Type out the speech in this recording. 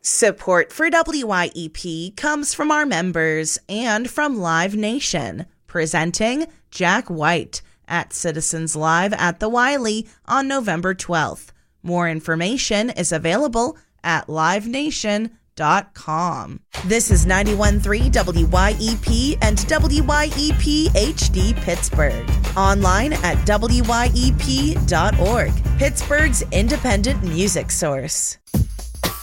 Support for WYEP comes from our members and from Live Nation, presenting Jack White at Citizens Live at the Wiley on November 12th. More information is available at livenation.com. This is 91.3 WYEP and WYEP HD Pittsburgh. Online at WYEP.org, Pittsburgh's independent music source.